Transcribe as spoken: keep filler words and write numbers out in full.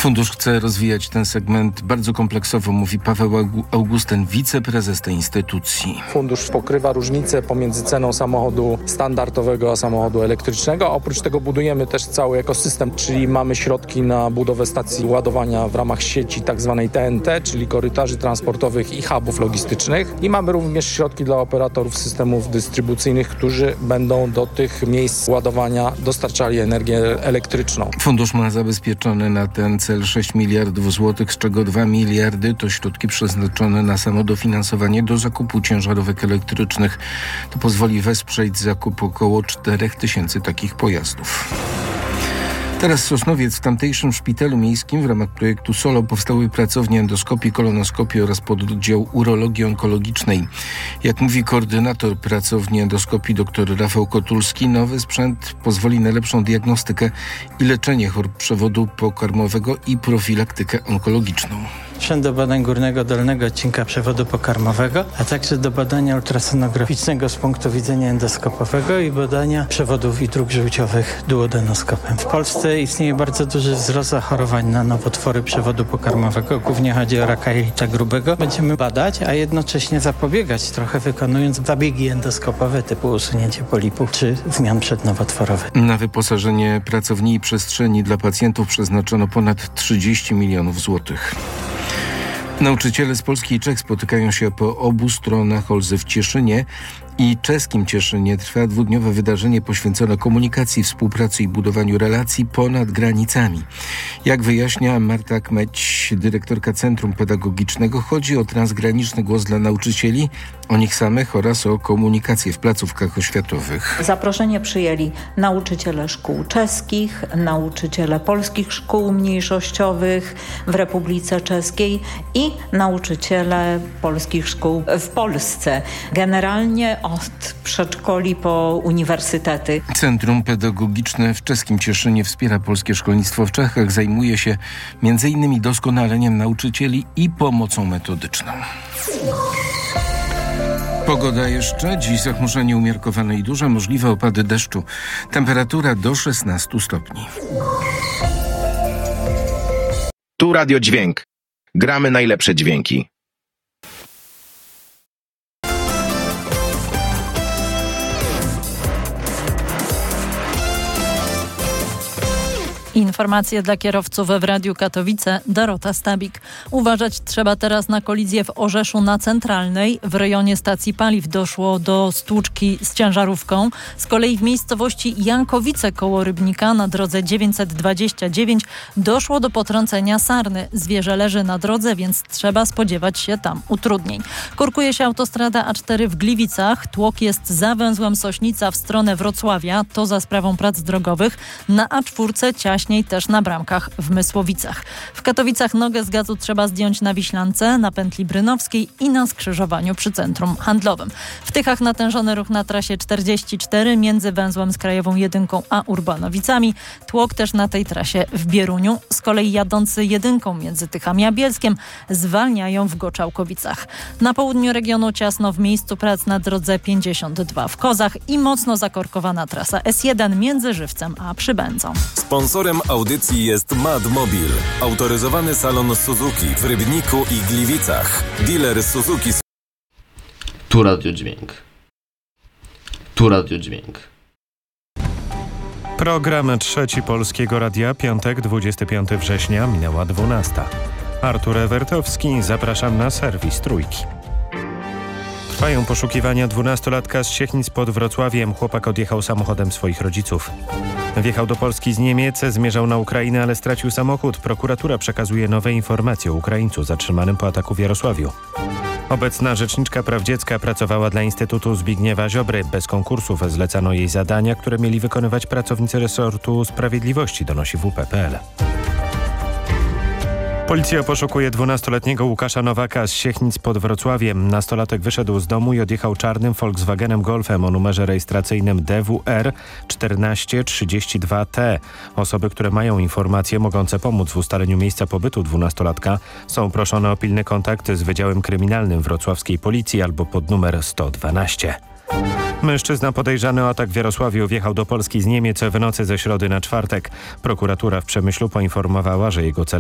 Fundusz chce rozwijać ten segment bardzo kompleksowo, mówi Paweł Augustyn, wiceprezes tej instytucji. Fundusz pokrywa różnicę pomiędzy ceną samochodu standardowego a samochodu elektrycznego. Oprócz tego budujemy też cały ekosystem, czyli mamy środki na budowę stacji ładowania w ramach sieci tzw. T N T, czyli korytarzy transportowych i hubów logistycznych. I mamy również środki dla operatorów systemów dystrybucyjnych, którzy będą do tych miejsc ładowania dostarczali energię elektryczną. Fundusz ma zabezpieczony na ten cel sześć miliardów złotych, z czego dwa miliardy to środki przeznaczone na samo dofinansowanie do zakupu ciężarówek elektrycznych. To pozwoli wesprzeć zakup około czterech tysięcy takich pojazdów. Teraz Sosnowiec. W tamtejszym szpitalu miejskim w ramach projektu SOLO powstały pracownie endoskopii, kolonoskopii oraz pododdział urologii onkologicznej. Jak mówi koordynator pracowni endoskopii dr Rafał Kotulski, nowy sprzęt pozwoli na lepszą diagnostykę i leczenie chorób przewodu pokarmowego i profilaktykę onkologiczną. Sprzęt do badań górnego, dolnego odcinka przewodu pokarmowego, a także do badania ultrasonograficznego z punktu widzenia endoskopowego i badania przewodów i dróg żółciowych duodenoskopem. W Polsce istnieje bardzo duży wzrost zachorowań na nowotwory przewodu pokarmowego. Głównie chodzi o raka jelita grubego. Będziemy badać, a jednocześnie zapobiegać, trochę wykonując zabiegi endoskopowe typu usunięcie polipów czy zmian przednowotworowych. Na wyposażenie pracowni i przestrzeni dla pacjentów przeznaczono ponad trzydzieści milionów złotych. Nauczyciele z Polski i Czech spotykają się po obu stronach Olzy w Cieszynie i czeskim Cieszynie. Trwa dwudniowe wydarzenie poświęcone komunikacji, współpracy i budowaniu relacji ponad granicami. Jak wyjaśnia Marta Kmeć, dyrektorka Centrum Pedagogicznego, chodzi o transgraniczny głos dla nauczycieli, o nich samych oraz o komunikację w placówkach oświatowych. Zaproszenie przyjęli nauczyciele szkół czeskich, nauczyciele polskich szkół mniejszościowych w Republice Czeskiej i nauczyciele polskich szkół w Polsce. Generalnie od przedszkoli po uniwersytety. Centrum Pedagogiczne w czeskim Cieszynie wspiera polskie szkolnictwo w Czechach. Zajmuje się między innymi doskonaleniem nauczycieli i pomocą metodyczną. Pogoda jeszcze. Dziś zachmurzenie umiarkowane i duże, możliwe opady deszczu. Temperatura do szesnastu stopni. Tu Radio Dźwięk. Gramy najlepsze dźwięki. Informacje dla kierowców w Radiu Katowice. Dorota Stabik. Uważać trzeba teraz na kolizję w Orzeszu na Centralnej. W rejonie stacji paliw doszło do stłuczki z ciężarówką. Z kolei w miejscowości Jankowice koło Rybnika na drodze dziewięćset dwadzieścia dziewięć doszło do potrącenia sarny. Zwierzę leży na drodze, więc trzeba spodziewać się tam utrudnień. Korkuje się autostrada A cztery w Gliwicach. Tłok jest za węzłem Sośnica w stronę Wrocławia. To za sprawą prac drogowych. Na A cztery ciaś też na Bramkach w Mysłowicach. W Katowicach nogę z gazu trzeba zdjąć na Wiślance, na pętli Brynowskiej i na skrzyżowaniu przy centrum handlowym. W Tychach natężony ruch na trasie czterdzieści cztery między węzłem z Krajową Jedynką a Urbanowicami. Tłok też na tej trasie w Bieruniu. Z kolei jadący Jedynką między Tychami a Bielskiem zwalniają w Goczałkowicach. Na południu regionu ciasno w miejscu prac na drodze pięćdziesiąt dwa w Kozach i mocno zakorkowana trasa S jeden między Żywcem a Przybędzą. Sponsorem audycji jest Madmobil, autoryzowany salon Suzuki w Rybniku i Gliwicach. Dealer Suzuki. Tu Radio Dźwięk. Tu Radio Dźwięk. Program Trzeci Polskiego Radia, piątek, dwudziestego piątego września, minęła dwunasta. Artur Ewertowski, zapraszam na serwis Trójki. Trwają poszukiwania dwunastolatka z Siechnic pod Wrocławiem. Chłopak odjechał samochodem swoich rodziców. Wjechał do Polski z Niemiec, zmierzał na Ukrainę, ale stracił samochód. Prokuratura przekazuje nowe informacje o Ukraińcu zatrzymanym po ataku w Jarosławiu. Obecna rzeczniczka praw dziecka pracowała dla Instytutu Zbigniewa Ziobry. Bez konkursów zlecano jej zadania, które mieli wykonywać pracownicy resortu sprawiedliwości, donosi W P kropka P L. Policja poszukuje dwunastoletniego Łukasza Nowaka z Siechnic pod Wrocławiem. Nastolatek wyszedł z domu i odjechał czarnym Volkswagenem Golfem o numerze rejestracyjnym D W R czternaście trzydzieści dwa T. Osoby, które mają informacje mogące pomóc w ustaleniu miejsca pobytu dwunastolatka, są proszone o pilny kontakt z Wydziałem Kryminalnym Wrocławskiej Policji albo pod numer sto dwanaście. Mężczyzna podejrzany o atak w Jarosławiu wjechał do Polski z Niemiec w nocy ze środy na czwartek. Prokuratura w Przemyślu poinformowała, że jego celem